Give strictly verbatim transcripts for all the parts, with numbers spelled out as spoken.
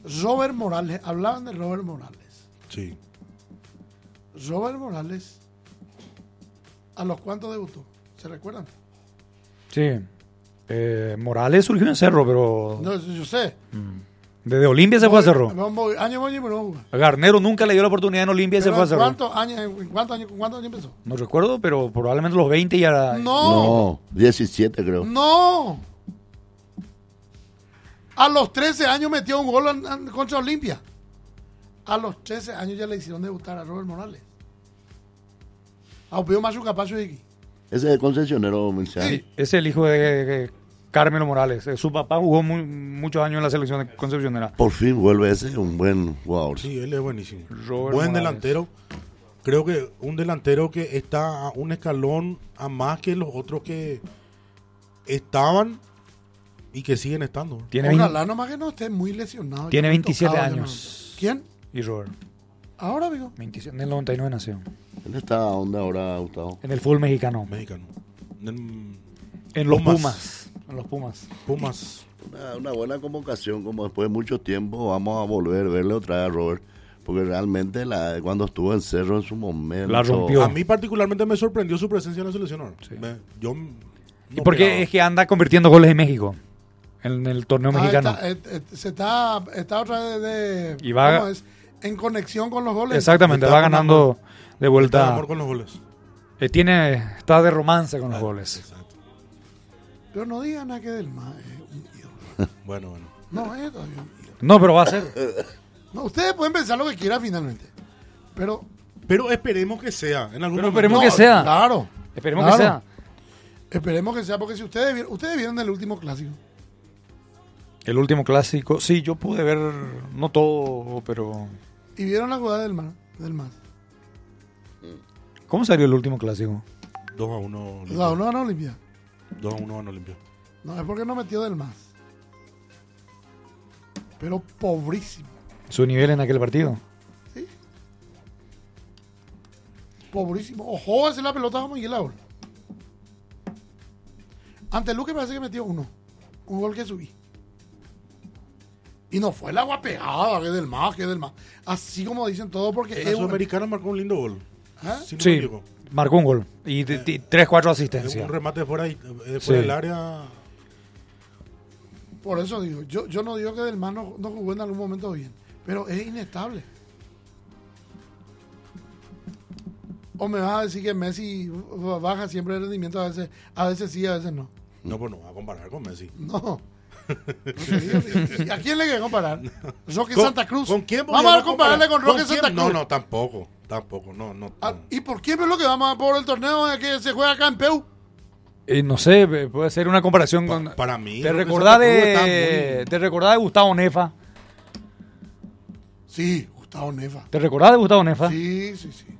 Robert Morales, hablaban de Robert Morales. Sí. Robert Morales, ¿a los cuántos debutó? ¿Se recuerdan? Sí. Eh, Morales surgió en Cerro, pero... No, yo sé. Desde Olimpia se fue a Cerro. Año voy, pero no. Garnero nunca le dio la oportunidad en Olimpia y se fue a Cerro. ¿Cuántos años, en cuántos años, cuántos años empezó? No recuerdo, pero probablemente los veinte ya era... No. No, diecisiete creo. No. A los trece años metió un gol en- en- contra Olimpia. A los trece años ya le hicieron debutar a Robert Morales. A Opio Machu Capacho y aquí. Ese es el concesionero Milciano. Sí. Es el hijo de, de Carmelo Morales. Eh, Su papá jugó muy- muchos años en la selección de Concepcionera. Por fin vuelve ese, un buen jugador. Sí, él es buenísimo. Robert Buen Morales. delantero. Creo que un delantero que está a un escalón a más que los otros que estaban y que siguen estando. Tiene, veinte- Ojalá nomás que no esté muy lesionado. tiene Ya me veintisiete tocaba, ya años. me- ¿Quién? Y Robert. Ahora, digo. veintisiete, en el noventa y nueve nació. Él está a dónde ahora, Gustavo. En el fútbol mexicano. Mexicano. En En los Pumas. Pumas. En los Pumas. Pumas. Una, una buena convocación, como después de mucho tiempo vamos a volver a verle otra vez a Robert. Porque realmente la, cuando estuvo en Cerro en su momento... La rompió. A mí particularmente me sorprendió su presencia en la selección. ahora. Sí. Me- yo no ¿Y por qué esperaba. es que anda convirtiendo goles en México? En el torneo Ah, mexicano. está, eh, eh, se está, está otra vez de. Y va- ¿cómo es? En conexión con los goles. Exactamente, Está va con ganando amor. de Está de vuelta. amor con los goles. Eh, tiene, está de romance con los goles. Exacto. Pero no digan nada que del más. Es un ídolo. Bueno, bueno. No, es todavía un ídolo. No, pero va a ser. No, ustedes pueden pensar lo que quieran finalmente. Pero. Pero esperemos que sea. En algún Pero momento. esperemos no, que sea. Claro. Esperemos claro. que sea. Esperemos que sea, porque si ustedes vieron, ustedes vieron el último clásico. El último clásico. Sí, yo pude ver, no todo, pero. Y vieron la jugada del mar, del más. ¿Cómo salió el último clásico? dos a uno. No, no ganó Olimpia. dos a uno en Olimpia. No, es porque no metió del más. Pero pobrísimo. Su nivel en aquel partido. ¿Sí? Pobrísimo. Ojo, hacer la pelota como Miguel Laura. Ante Luque parece que metió uno. Un gol que subí. Y no fue el agua pegada, que del más, que del más. Así como dicen todos, porque El es un- Sudamericano marcó un lindo gol. ¿Ah? Si no me Sí, equivoco. marcó un gol. Y de- de- tres, cuatro asistencias. Un remate fuera, y- eh, fuera Sí. del área. Por eso digo, yo, yo no digo que del más no, no jugó en algún momento bien, pero es inestable. O me vas a decir que Messi baja siempre el rendimiento, a veces, a veces sí, a veces no. No, pues no va a comparar con Messi. No. ¿Y ¿A quién le quiere comparar? Roque ¿Con- Santa Cruz. ¿Con quién Vamos podríamos a compararle con Roque quién? Santa Cruz. No, no, tampoco. Tampoco, no, no. Ah, no. ¿Y por quién es lo que vamos a por el torneo que se juega acá en Peu? Eh, no sé, eh, puede ser una comparación Pa- con. para mí, Te Roque recordás Santa Cruz de. está muy- Te recordás de Gustavo Nefa. Sí, Gustavo Nefa. ¿Te recordás de Gustavo Nefa? Sí, sí, sí.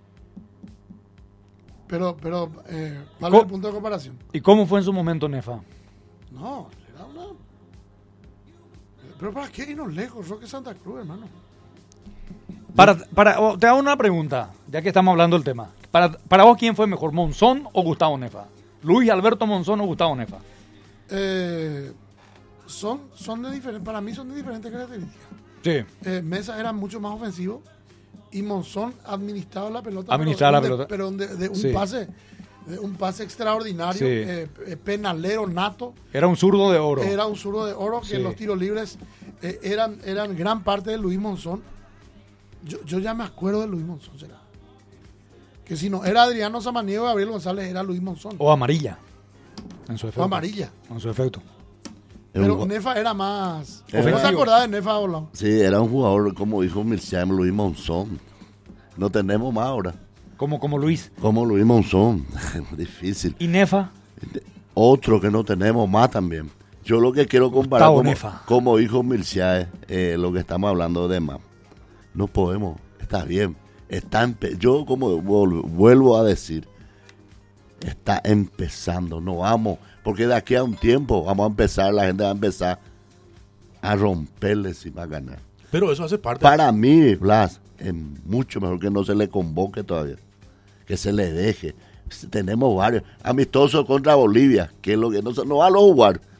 Pero, pero, eh, ¿cuál Co- es el punto de comparación? ¿Y cómo fue en su momento Nefa? No, era una... Pero ¿para qué irnos lejos? Roque Santa Cruz, hermano. Para, para, oh, te hago una pregunta, ya que estamos hablando del tema. Para, para vos, ¿quién fue mejor, Monzón o Gustavo Nefa? ¿Luis Alberto Monzón o Gustavo Nefa? Eh, son, son de diferentes, para mí son de diferentes características. Sí. Eh, Mesa era mucho más ofensivo y Monzón administraba la pelota. Administraba pero la de- pelota. Pero de, de un Sí. pase, de un pase extraordinario, Sí. eh, eh, penalero nato. Era un zurdo de oro. Era un zurdo de oro que Sí. los tiros libres eh, eran, eran gran parte de Luis Monzón. Yo, yo ya me acuerdo de Luis Monzón, será. Que si no era Adriano Samaniego, Gabriel González, era Luis Monzón. O amarilla. En su efecto. O amarilla. En su efecto. Es Pero un- Nefa era más. Era- ¿No se acordaba de Nefa Bolón? Sí, era un jugador, como dijo Mircea, Luis Monzón. No tenemos más ahora. Como, como Luis. Como Luis Monzón. Difícil. ¿Y Nefa? Otro que no tenemos más también. Yo lo que quiero comparar, Gustavo como, Nefa. como dijo Mircea, eh, lo que estamos hablando de más. No podemos, está bien. Está empe- yo como vuelvo, vuelvo a decir, está empezando, no vamos, porque de aquí a un tiempo vamos a empezar, la gente va a empezar a romperle si va a ganar. Pero eso hace parte. Para mí, Blas, es mucho mejor que no se le convoque todavía, que se le deje. Tenemos varios amistosos contra Bolivia, que es lo que no, se- no va a lo jugar,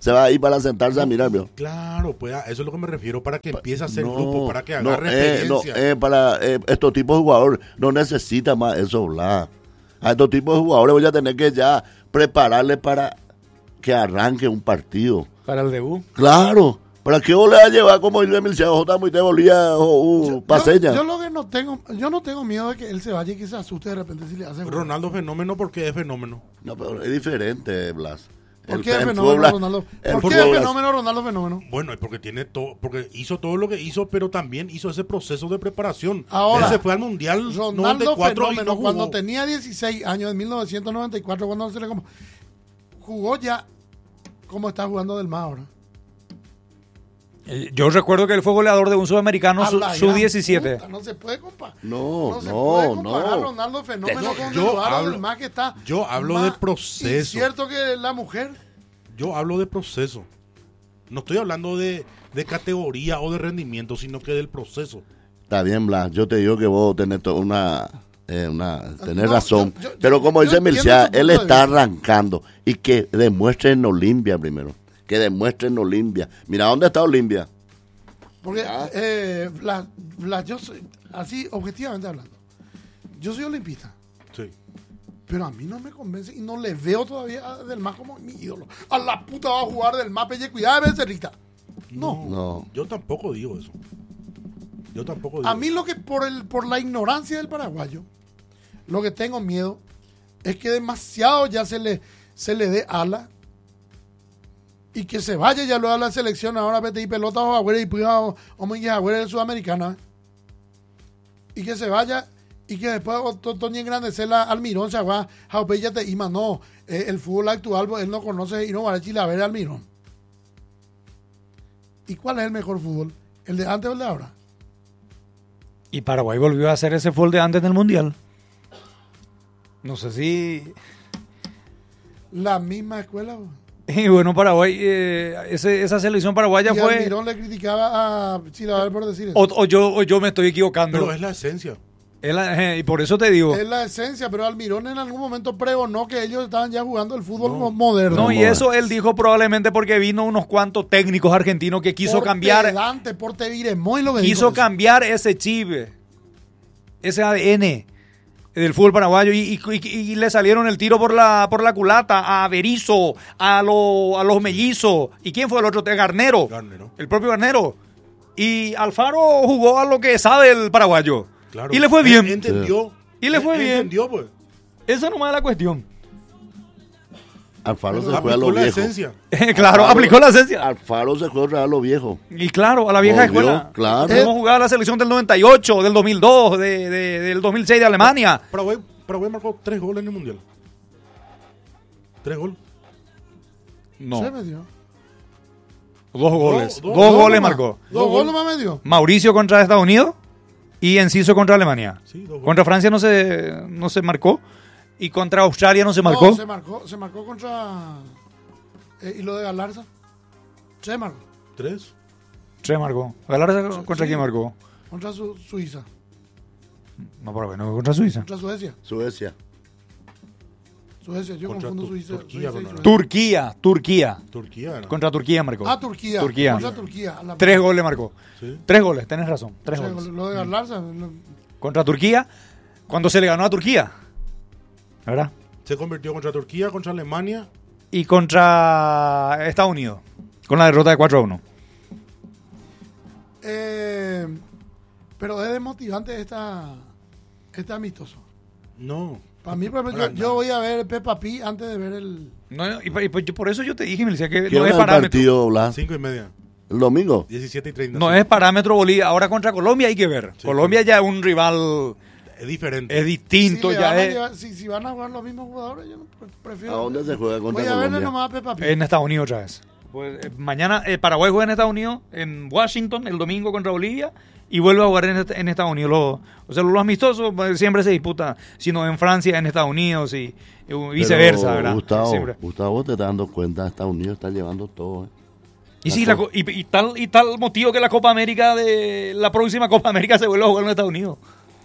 Se va a ir para sentarse a mirar, ¿vio? Claro, pues a eso es lo que me refiero, para que empiece a hacer No, grupo, para que no, agarre eh, no, experiencia. eh, para eh, estos tipos de jugadores no necesita más eso, bla. A estos tipos de jugadores voy a tener que ya prepararles para que arranque un partido. Para el debut. Claro, ¿para qué vos le vas a llevar como Luis Milciano, J. Muy te volvía o Yo, paseña? yo lo que no tengo, yo no tengo miedo de que él se vaya y que se asuste de repente si le hace gol. Ronaldo fenómeno porque es fenómeno. No, pero es diferente, Blas. ¿Por El qué el fútbol, fenómeno Blas- Ronaldo? el ¿Por qué fútbol, el Blas- fenómeno Ronaldo fenómeno? Bueno, es porque tiene todo, porque hizo todo lo que hizo, pero también hizo ese proceso de preparación. Ahora, Él se fue al Mundial Ronaldo noventa y cuatro y fenómeno no jugó. cuando tenía dieciséis años en mil novecientos noventa y cuatro cuando se le como jugó ya como está jugando Del Mar ahora. Eh, Yo recuerdo que él fue goleador de un sudamericano A su, la su gran diecisiete. puta, no se puede comparar. No, No se no, puede comparar no. Ronaldo fenómeno No, con yo Eduardo hablo- Del Mar que está yo hablo más del proceso. incierto que la mujer. Yo hablo de proceso. No estoy hablando de, de categoría o de rendimiento, sino que del proceso. Está bien, Blas. Yo te digo que vos tenés to- una, eh, una tenés No, razón. yo- yo- pero como yo dice entiendo Mircea, su punto él de está vista. arrancando. Y que demuestre en Olimpia primero. Que demuestre en Olimpia. Mira, ¿dónde está Olimpia? Porque, Ah. eh, Blas- Blas, yo soy, así objetivamente hablando, yo soy olimpista, Sí. pero a mí no me convence y no le veo todavía a Del Mar como mi ídolo. A la puta va a jugar Del Mar, pelle, cuidado de Becerrita. No. No. Yo tampoco digo eso. Yo tampoco digo A mí lo que por el por la ignorancia del paraguayo, lo que tengo miedo es que demasiado ya se le se le dé ala y que se vaya ya luego a la selección ahora vete y pelota o agüera y pues o o y agüera de Sudamericana y que se vaya y que después Toño engrandecer la Almirón se va a ya te ima no eh, el fútbol actual pues, él no conoce y no va a Chile a ver Almirón. ¿Y cuál es el mejor fútbol? ¿El de antes o el de ahora? Y Paraguay volvió a hacer ese fútbol de antes del Mundial. No sé si... La misma escuela. Bro. Y bueno, Paraguay, eh, ese- esa selección paraguaya Y fue... Almirón le criticaba a Chilaver por decir eso. O, o yo, o yo me estoy equivocando. Pero es la esencia. Es la- eh, y por eso te digo... Es la esencia, pero Almirón en algún momento pregonó que ellos estaban ya jugando el fútbol No. mo- moderno. No, y Vamos a eso él dijo probablemente porque vino unos cuantos técnicos argentinos que quiso Por cambiar... pedante, por te diré, muy lo que quiso dijo. cambiar ese chip, ese A D N del fútbol paraguayo y, y- y- y le salieron el tiro por la por la culata a Berizzo, a, lo- a los mellizos. ¿Y quién fue el otro? Garnero. Garnero. El propio Garnero. Y Alfaro jugó a lo que sabe el paraguayo. Claro. Y le fue Él bien. Entendió. Y le fue Él bien. Entendió, pues. Esa nomás es la cuestión. Alfaro se Aplicó fue a lo la viejo. esencia. Claro, aplicó la esencia. Alfaro se fue a lo viejo. Y claro, a la vieja Volvió, escuela. claro. Hemos jugado a la selección del noventa y ocho, del dos mil dos, de, de- del dos mil seis de Alemania. Paraguay, Paraguay marcó tres goles en el Mundial. Tres goles. No. Se metió. Dos goles. dos- Dos, dos goles nomás. marcó. Dos Dos goles goles. nomás metió. Mauricio contra Estados Unidos y Enciso contra Alemania. Sí, dos goles. Contra Francia no se, no se marcó y contra Australia no se marcó. No, se marcó, se marcó contra. eh, ¿Y lo de Galarza? Se marcó. Tres. Se marcó. ¿Galarza contra Sí. quién marcó? Contra su, Suiza. No, pero bueno, contra Suiza. Contra Suecia. Suecia. Suecia, yo Contra confundo Tu- Suiza. Turquía, Suiza y bueno. Suecia. Turquía, Turquía. Turquía. ¿no? Contra Turquía marcó. Ah, Turquía. Turquía. Contra Turquía. a la- Tres goles marcó. Sí. Tres goles, tenés razón. Tres Sí, goles. Lo de Galarza. lo- Contra Turquía, cuando se le ganó a Turquía. ¿Verdad? Se convirtió contra Turquía, contra Alemania. Y contra Estados Unidos. Con la derrota de cuatro a uno. Eh, pero es desmotivante esta, este amistoso. No. Para mí, por ejemplo, Para yo, yo voy a ver Peppa Pig antes de ver el. No, y, y por- por eso yo te dije, Melissa, que ¿Qué no hora es es el parámetro. partido, Blas? Cinco y media. ¿El domingo? Diecisiete y treinta. No sí. es parámetro Bolivia. Ahora contra Colombia hay que ver. Sí, Colombia ya es un rival, Es diferente. es distinto. si, le ya van a es llevar- si, si van a jugar los mismos jugadores, yo no pre- prefiero. ¿A dónde se juega contra Voy a verle Colombia? nomás a Peppa Pig. en Estados Unidos otra vez. Pues, eh, mañana eh, Paraguay juega en Estados Unidos, en Washington, el domingo contra Bolivia, y vuelve a jugar en, est- en Estados Unidos. Los, o sea, los amistosos pues, siempre se disputan, sino en Francia, en Estados Unidos y, y viceversa, Pero, ¿verdad? Gustavo, Siempre. Gustavo, te estás dando cuenta, Estados Unidos está llevando todo. ¿eh? Y sí, la co- y, y tal, y tal motivo que la Copa América de la próxima Copa América se vuelve a jugar en Estados Unidos.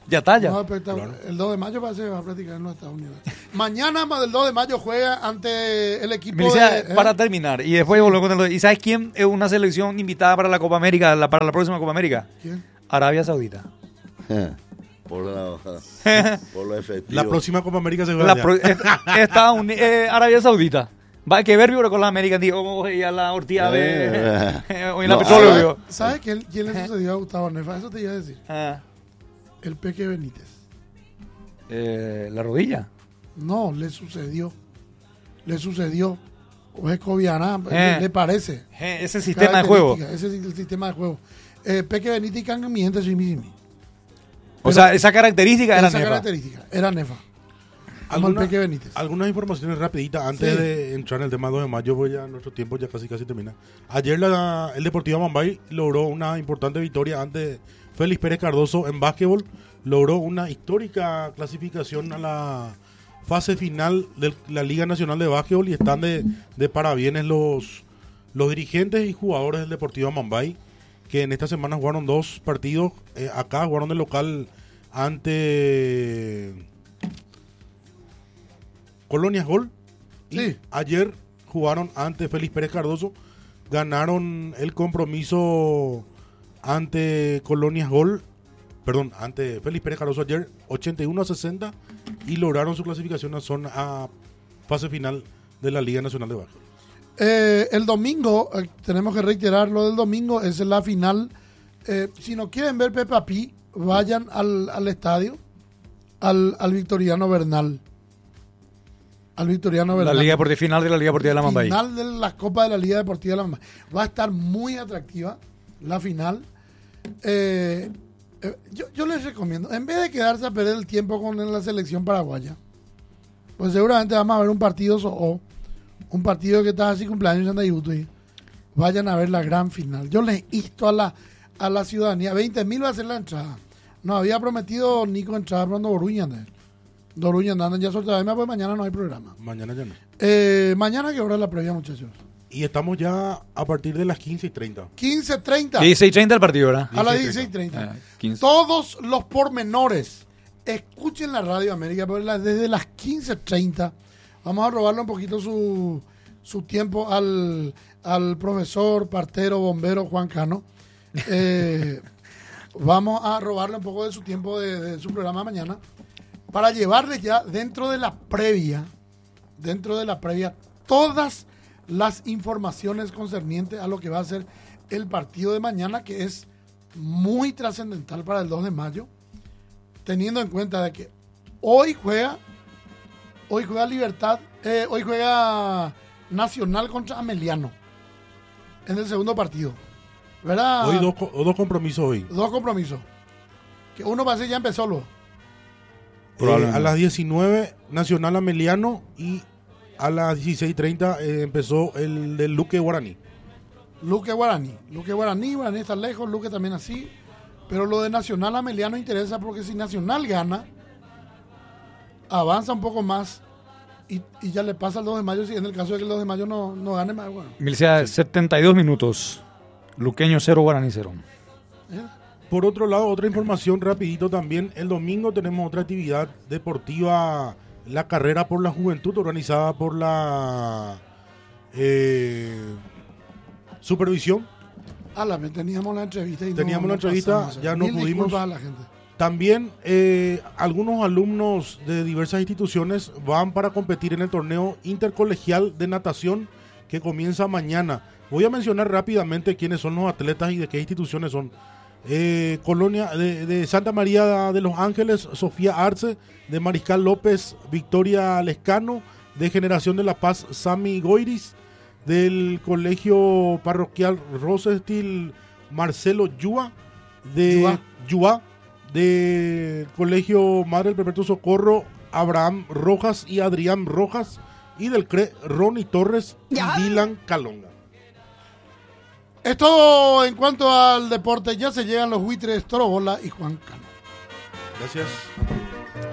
Ya está, ya. No, espectacular. El dos de mayo parece que va a practicar en los Estados Unidos. Mañana, más del dos de mayo, juega ante el equipo Milicia, de... ¿eh? para terminar, y después volvemos con el... ¿Y sabes quién es una selección invitada para la Copa América, la, para la próxima Copa América? ¿Quién? Arabia Saudita. por, la, por lo efectivo. La próxima Copa América se va La allá. pro- est- Estados Unidos, eh, Arabia Saudita. Va que ver con la América, digo, oh, y a la ortilla de... Eh. o en la No, petróleo, ah, digo. ¿Sabes quién, quién le sucedió a Gustavo Nefa? Eso te iba a decir. Ah, El Peque Benítez. eh, la rodilla. No, le sucedió. Le sucedió. O es Coviana, Eh. le, le parece. Eh, ese sistema de juego. Ese es el sistema de juego. Eh, Peque Benítez can mi gente, sí, mi, mi. O sea, esa característica era Esa nefa. característica era Nefa. Como el Alguna- Peque Benítez. Algunas informaciones rapiditas antes Sí. de entrar en el tema dos de mayo, pues ya nuestro tiempo ya casi casi termina. Ayer la, el Deportivo Mambay logró una importante victoria ante Félix Pérez Cardoso en básquetbol. Logró una histórica clasificación a la fase final de la Liga Nacional de Básquetbol y están de, de parabienes los, los dirigentes y jugadores del Deportivo Mambay, que en esta semana jugaron dos partidos. Eh, acá jugaron de local ante Colonias Gol. Y Sí. ayer jugaron ante Félix Pérez Cardoso. Ganaron el compromiso ante Colonias Gol. Perdón, ante Félix Pérez Cardoso ayer ochenta y uno a sesenta y lograron su clasificación a, zona, a fase final de la Liga Nacional de Básquetbol. Eh, el domingo, eh, tenemos que reiterar lo del domingo, es la final. Eh, si no quieren ver Peppa Pig, vayan al, al estadio, al, al Victoriano Bernal. Al Victoriano La Bernal. Liga Deportiva Final de la Liga Deportiva de la Mambay. Final de la Copa de la Liga Deportiva de la Mambay. Va a estar muy atractiva la final. Eh, eh, yo, yo les recomiendo, en vez de quedarse a perder el tiempo con la selección paraguaya, pues seguramente vamos a ver un partido so, un partido que está así cumpleaños en Santa Yuto y vayan a ver la gran final. Yo les insto a la, a la ciudadanía, veinte mil va a ser la entrada. Nos había prometido Nico entrada pronto Boruña. Doruña andan ya soltando, pues mañana no hay programa. Mañana ya no. Eh, mañana, ¿qué hora es la previa, muchachos? Y estamos ya a partir de las quince y treinta. quince treinta. dieciséis treinta el partido, ¿verdad? A las dieciséis dieciséis treinta. Ah, quince. Todos los pormenores. Escuchen la Radio América, porque la- desde las quince treinta vamos a robarle un poquito su, su tiempo al, al profesor, partero, bombero Juan Cano. Eh, vamos a robarle un poco de su tiempo de, de su programa mañana para llevarles ya dentro de la previa, dentro de la previa, todas las informaciones concernientes a lo que va a ser el partido de mañana, que es muy trascendental para el dos de mayo, teniendo en cuenta de que hoy juega, hoy juega Libertad, eh, hoy juega Nacional contra Ameliano en el segundo partido, ¿verdad? Hoy dos, co- dos compromisos hoy. Dos compromisos, que uno va a ser ya empezó lo. Eh, a las diecinueve Nacional Ameliano y a las dieciséis treinta eh, empezó el del Luque Guaraní. Luque Guaraní, Luque Guaraní, Guaraní está lejos, Luque también así, pero lo de Nacional Ameliano interesa porque si Nacional gana, avanza un poco más y, y ya le pasa al dos de mayo, si en el caso de que el dos de mayo no, no gane más, bueno. Milicia, setenta y dos minutos. Luqueño cero, Guaraní cero. ¿eh? Por otro lado, otra información rapidito también. El domingo tenemos otra actividad deportiva, la carrera por la juventud organizada por la eh, supervisión. A la vez teníamos la entrevista y no- Teníamos la no entrevista, pasamos. ya no Mil pudimos. disculpas a la gente. También eh, algunos alumnos de diversas instituciones van para competir en el torneo intercolegial de natación que comienza mañana. Voy a mencionar rápidamente quiénes son los atletas y de qué instituciones son. Eh, Colonia de, de Santa María de los Ángeles, Sofía Arce, de Mariscal López, Victoria Lescano, de Generación de la Paz, Sami Goiris, del Colegio Parroquial Rosestil, Marcelo Yua, de Yua. Yua, del Colegio Madre del Perpetuo Socorro, Abraham Rojas y Adrián Rojas, y del C R E, Ronnie Torres y Dylan Calonga. Es todo en cuanto al deporte. Ya se llegan los buitres Torobola y Juan Cano. Gracias.